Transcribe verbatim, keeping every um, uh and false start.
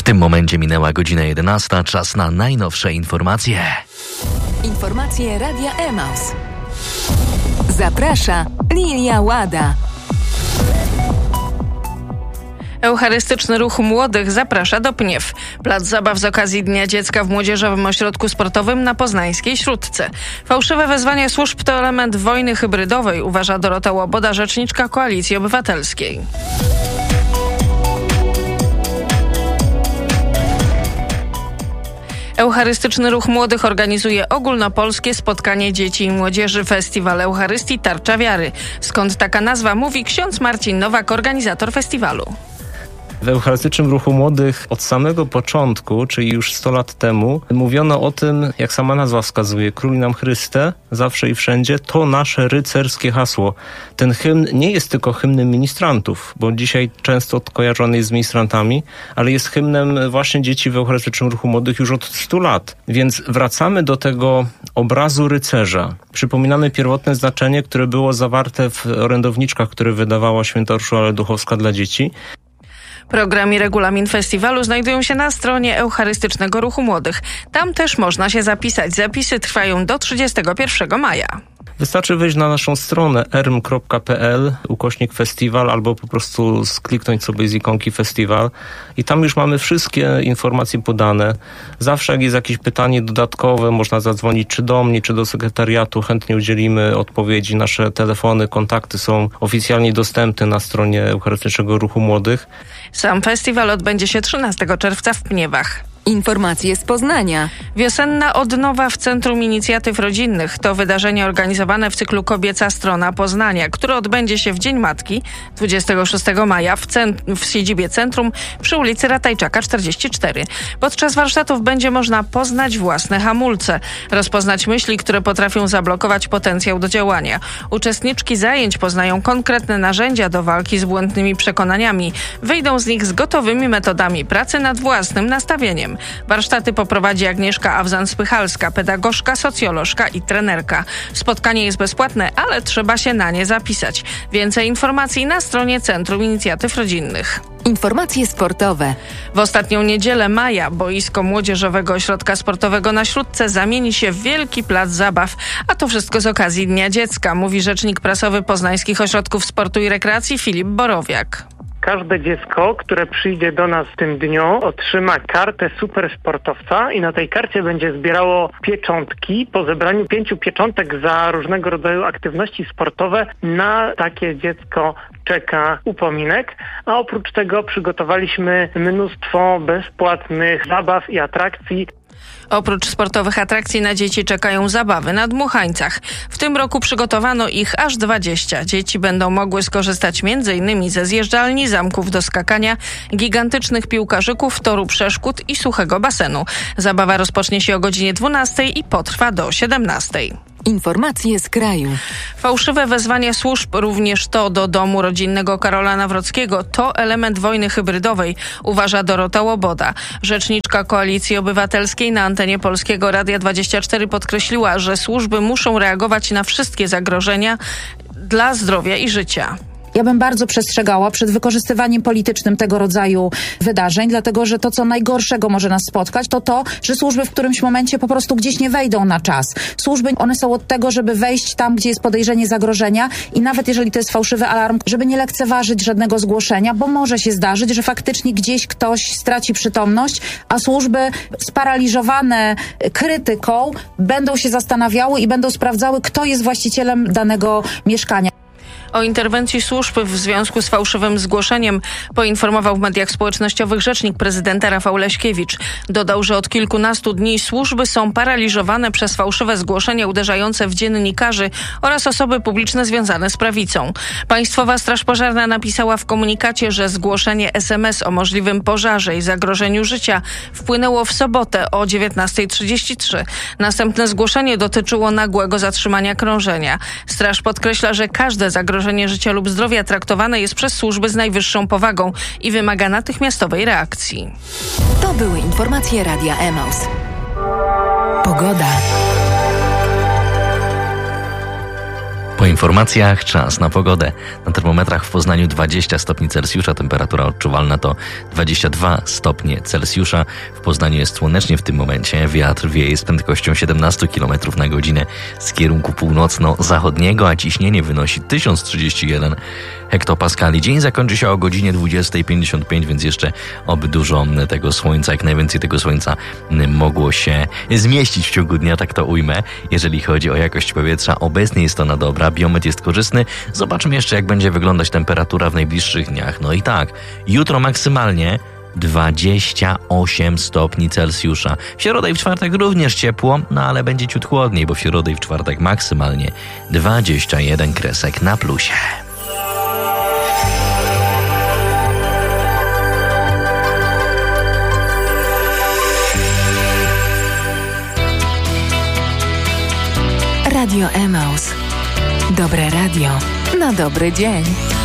tym momencie minęła godzina jedenasta, czas na najnowsze informacje. Informacje Radia Emaus. Zaprasza Lilia Łada. Eucharystyczny Ruch Młodych zaprasza do Pniew. Plac zabaw z okazji Dnia Dziecka w Młodzieżowym Ośrodku Sportowym na poznańskiej Śródce. Fałszywe wezwanie służb to element wojny hybrydowej, uważa Dorota Łoboda, rzeczniczka Koalicji Obywatelskiej. Eucharystyczny Ruch Młodych organizuje ogólnopolskie spotkanie dzieci i młodzieży Festiwal Eucharystii Tarcza Wiary. Skąd taka nazwa, mówi ksiądz Marcin Nowak, organizator festiwalu. W Eucharystycznym Ruchu Młodych od samego początku, czyli już sto lat temu, mówiono o tym, jak sama nazwa wskazuje, Króluj nam Chryste, zawsze i wszędzie, to nasze rycerskie hasło. Ten hymn nie jest tylko hymnem ministrantów, bo dzisiaj często kojarzony jest z ministrantami, ale jest hymnem właśnie dzieci w Eucharystycznym Ruchu Młodych już od stu lat. Więc wracamy do tego obrazu rycerza. Przypominamy pierwotne znaczenie, które było zawarte w orędowniczkach, które wydawała święta Urszula Duchowska dla dzieci. Program i regulamin festiwalu znajdują się na stronie Eucharystycznego Ruchu Młodych. Tam też można się zapisać. Zapisy trwają do trzydziestego pierwszego maja. Wystarczy wejść na naszą stronę erm kropka pe el, ukośnik festiwal, albo po prostu skliknąć sobie z ikonki festiwal i tam już mamy wszystkie informacje podane. Zawsze jak jest jakieś pytanie dodatkowe, można zadzwonić czy do mnie, czy do sekretariatu, chętnie udzielimy odpowiedzi. Nasze telefony, kontakty są oficjalnie dostępne na stronie Eucharystycznego Ruchu Młodych. Sam festiwal odbędzie się trzynastego czerwca w Pniewach. Informacje z Poznania. Wiosenna odnowa w Centrum Inicjatyw Rodzinnych to wydarzenie organizowane w cyklu Kobieca Strona Poznania, które odbędzie się w Dzień Matki dwudziestego szóstego maja w, cent- w siedzibie centrum przy ulicy Ratajczaka czterdzieści cztery. Podczas warsztatów będzie można poznać własne hamulce, rozpoznać myśli, które potrafią zablokować potencjał do działania. Uczestniczki zajęć poznają konkretne narzędzia do walki z błędnymi przekonaniami. Wyjdą z nich z gotowymi metodami pracy nad własnym nastawieniem. Warsztaty poprowadzi Agnieszka Awzan-Spychalska, pedagogzka, socjolożka i trenerka. Spotkanie jest bezpłatne, ale trzeba się na nie zapisać. Więcej informacji na stronie Centrum Inicjatyw Rodzinnych. Informacje sportowe. W ostatnią niedzielę maja boisko Młodzieżowego Ośrodka Sportowego na Śródce zamieni się w wielki plac zabaw, a to wszystko z okazji Dnia Dziecka, mówi rzecznik prasowy Poznańskich Ośrodków Sportu i Rekreacji Filip Borowiak. Każde dziecko, które przyjdzie do nas w tym dniu, otrzyma kartę supersportowca i na tej karcie będzie zbierało pieczątki. Po zebraniu pięciu pieczątek za różnego rodzaju aktywności sportowe na takie dziecko czeka upominek, a oprócz tego przygotowaliśmy mnóstwo bezpłatnych zabaw i atrakcji. Oprócz sportowych atrakcji na dzieci czekają zabawy na dmuchańcach. W tym roku przygotowano ich aż dwadzieścia. Dzieci będą mogły skorzystać między innymi ze zjeżdżalni, zamków do skakania, gigantycznych piłkarzyków, toru przeszkód i suchego basenu. Zabawa rozpocznie się o godzinie dwunastej i potrwa do siedemnastej. Informacje z kraju. Fałszywe wezwanie służb, również to do domu rodzinnego Karola Nawrockiego, to element wojny hybrydowej, uważa Dorota Łoboda. Rzeczniczka Koalicji Obywatelskiej na antenie Polskiego Radia dwadzieścia cztery podkreśliła, że służby muszą reagować na wszystkie zagrożenia dla zdrowia i życia. Ja bym bardzo przestrzegała przed wykorzystywaniem politycznym tego rodzaju wydarzeń, dlatego że to, co najgorszego może nas spotkać, to to, że służby w którymś momencie po prostu gdzieś nie wejdą na czas. Służby, one są od tego, żeby wejść tam, gdzie jest podejrzenie zagrożenia i nawet jeżeli to jest fałszywy alarm, żeby nie lekceważyć żadnego zgłoszenia, bo może się zdarzyć, że faktycznie gdzieś ktoś straci przytomność, a służby sparaliżowane krytyką będą się zastanawiały i będą sprawdzały, kto jest właścicielem danego mieszkania. O interwencji służb w związku z fałszywym zgłoszeniem poinformował w mediach społecznościowych rzecznik prezydenta Rafał Leśkiewicz. Dodał, że od kilkunastu dni służby są paraliżowane przez fałszywe zgłoszenia uderzające w dziennikarzy oraz osoby publiczne związane z prawicą. Państwowa Straż Pożarna napisała w komunikacie, że zgłoszenie es em es o możliwym pożarze i zagrożeniu życia wpłynęło w sobotę o dziewiętnasta trzydzieści trzy. Następne zgłoszenie dotyczyło nagłego zatrzymania krążenia. Straż podkreśla, że każde zagrożenie życia lub zdrowia traktowane jest przez służby z najwyższą powagą i wymaga natychmiastowej reakcji. To były informacje Radia Emaus. Pogoda. informacjach czas na pogodę. Na termometrach w Poznaniu dwadzieścia stopni Celsjusza, temperatura odczuwalna to dwadzieścia dwa stopnie Celsjusza. W Poznaniu jest słonecznie w tym momencie. Wiatr wieje z prędkością siedemnaście kilometrów na godzinę z kierunku północno-zachodniego, a ciśnienie wynosi tysiąc trzydzieści jeden hektopaskali. Dzień zakończy się o godzinie dwudziesta pięćdziesiąt pięć, więc jeszcze oby dużo tego słońca, jak najwięcej tego słońca mogło się zmieścić w ciągu dnia, tak to ujmę. Jeżeli chodzi o jakość powietrza, obecnie jest ona dobra, biometr jest korzystny. Zobaczmy jeszcze, jak będzie wyglądać temperatura w najbliższych dniach. No i tak, jutro maksymalnie dwadzieścia osiem stopni Celsjusza. W środę i w czwartek również ciepło, no ale będzie ciut chłodniej, bo w środę i w czwartek maksymalnie dwadzieścia jeden kresek na plusie. Radio Emaus. Dobre radio na dobry dzień.